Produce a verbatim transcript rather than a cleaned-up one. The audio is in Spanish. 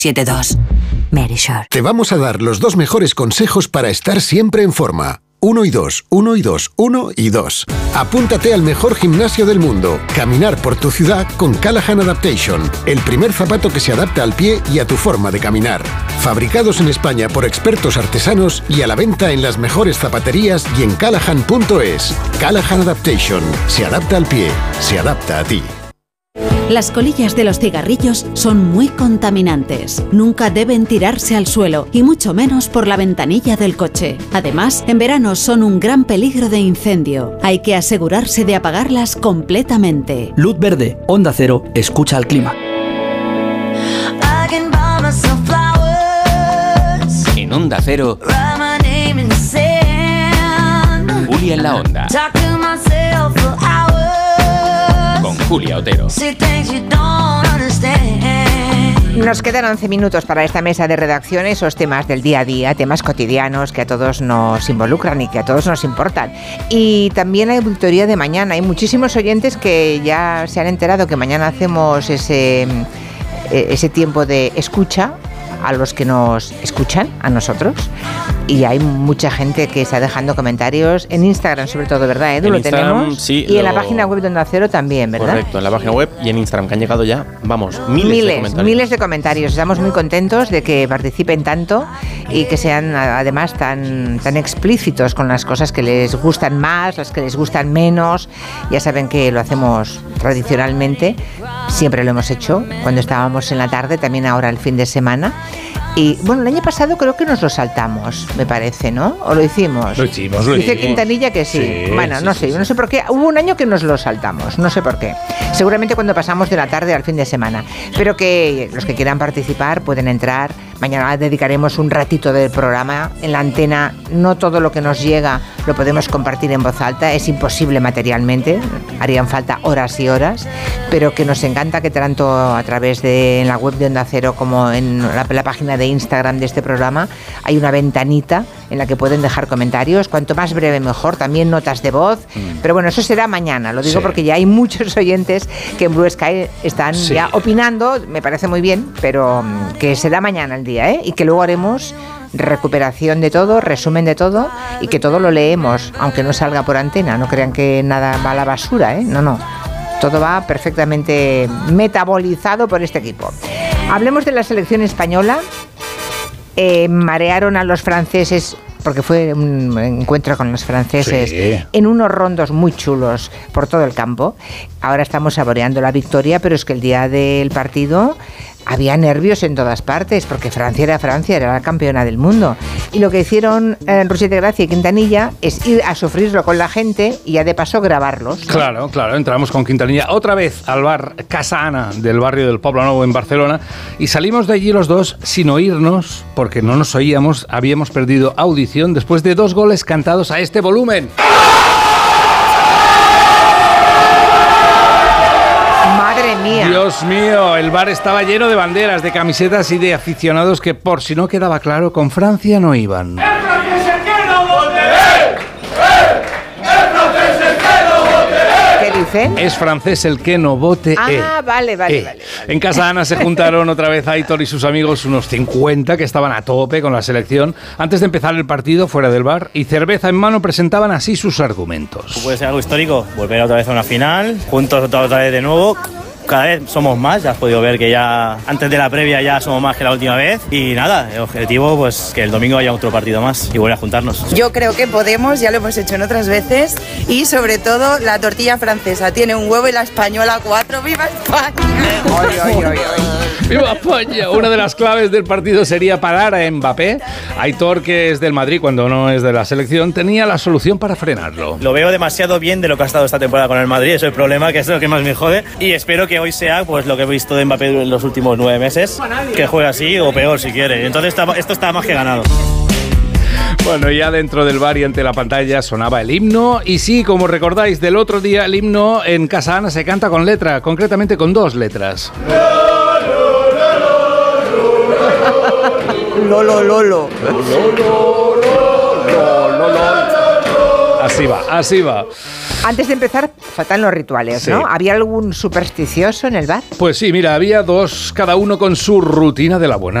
siete dos. Merisure. Te vamos a dar los dos mejores consejos para estar siempre en forma. Uno y dos, uno y dos, uno y dos. Apúntate al mejor gimnasio del mundo. Caminar por tu ciudad con Callahan Adaptation. El primer zapato que se adapta al pie y a tu forma de caminar. Fabricados en España por expertos artesanos y a la venta en las mejores zapaterías y en callahan punto es. Callahan Adaptation. Se adapta al pie. Se adapta a ti. Las colillas de los cigarrillos son muy contaminantes. Nunca deben tirarse al suelo y mucho menos por la ventanilla del coche. Además, en verano son un gran peligro de incendio. Hay que asegurarse de apagarlas completamente. Luz verde, Onda Cero, escucha al clima. En Onda Cero, Julia en la Onda. Con Julia Otero. Nos quedan once minutos para esta mesa de redacción, esos temas del día a día, temas cotidianos que a todos nos involucran y que a todos nos importan. Y también la auditoría de mañana. Hay muchísimos oyentes que ya se han enterado que mañana hacemos ese, ese tiempo de escucha a los que nos escuchan, a nosotros. Y hay mucha gente que está dejando comentarios en Instagram, sobre todo, ¿verdad, Edu? En lo Instagram, tenemos. Sí, y lo... en la página web de Onda Cero también, ¿verdad? Correcto, en la página web y en Instagram, que han llegado ya, vamos, miles, miles de comentarios. Miles de comentarios. Estamos muy contentos de que participen tanto y que sean además tan, tan explícitos con las cosas que les gustan más, las que les gustan menos. Ya saben que lo hacemos tradicionalmente, siempre lo hemos hecho, cuando estábamos en la tarde, también ahora el fin de semana. Y bueno, el año pasado creo que nos lo saltamos, me parece, ¿no? ¿O lo hicimos? Lo hicimos, lo Dice hicimos. Quintanilla que sí. Sí, bueno, sí, no sí, sé, sí. no sé por qué. Hubo un año que nos lo saltamos, no sé por qué. Seguramente cuando pasamos de la tarde al fin de semana. Pero que los que quieran participar pueden entrar. Mañana dedicaremos un ratito del programa en la antena. No todo lo que nos llega lo podemos compartir en voz alta, es imposible materialmente, harían falta horas y horas, pero que nos encanta que tanto a través de en la web de Onda Cero como en la, la página de Instagram de este programa hay una ventanita en la que pueden dejar comentarios, cuanto más breve mejor, también notas de voz, mm. pero bueno, eso será mañana, lo digo sí. porque ya hay muchos oyentes que en Blue Sky están sí. ya opinando, me parece muy bien, pero que será mañana el día, ¿eh? Y que luego haremos recuperación de todo, resumen de todo y que todo lo leemos, aunque no salga por antena, no crean que nada va a la basura, ¿eh? No, no, todo va perfectamente metabolizado por este equipo. Hablemos de la selección española. Eh, marearon a los franceses porque fue un encuentro con los franceses sí. en unos rondos muy chulos por todo el campo. Ahora estamos saboreando la victoria, pero es que el día del partido había nervios en todas partes, porque Francia era Francia, era la campeona del mundo. Y lo que hicieron eh, Ruiz de Gracia y Quintanilla es ir a sufrirlo con la gente y ya de paso grabarlos, ¿no? Claro, claro, entramos con Quintanilla otra vez al bar Casa Ana del barrio del Poblenou en Barcelona y salimos de allí los dos sin oírnos, porque no nos oíamos, habíamos perdido audición después de dos goles cantados a este volumen. Dios mío, el bar estaba lleno de banderas, de camisetas y de aficionados que, por si no quedaba claro, con Francia no iban. ¡El francés el que no vote! ¡El francés el que no vote! ¿Qué dicen? Es francés el que no vote. Ah, eh. vale, vale, eh. vale, vale. En Casa Ana se juntaron otra vez Aitor y sus amigos, unos cincuenta que estaban a tope con la selección. Antes de empezar el partido, fuera del bar, y cerveza en mano, presentaban así sus argumentos. Puede ser algo histórico, volver otra vez a una final, juntos otra vez de nuevo. Cada vez somos más, ya has podido ver que ya antes de la previa ya somos más que la última vez y nada, el objetivo pues que el domingo haya otro partido más y volver a juntarnos. Yo creo que podemos, ya lo hemos hecho en otras veces y sobre todo la tortilla francesa tiene un huevo y la española cuatro. ¡Viva España! ¡Oy, oy, oy, oy! ¡Viva España! Una de las claves del partido sería parar a Mbappé. Aitor, que es del Madrid cuando no es de la selección, tenía la solución para frenarlo. Lo veo demasiado bien de lo que ha estado esta temporada con el Madrid, eso es el problema, que es lo que más me jode y espero que hoy sea pues lo que he visto de Mbappé en los últimos nueve meses, que juegue así o peor si quiere. Entonces está, esto está más que ganado. Bueno, ya dentro del bar y ante la pantalla sonaba el himno. Y sí, como recordáis del otro día, el himno en Casa Ana se canta con letra, concretamente con dos letras. Lolo, lolo. Así va, así va. Antes de empezar, faltan los rituales, Sí. ¿no? ¿Había algún supersticioso en el bar? Pues sí, mira, había dos, cada uno con su rutina de la buena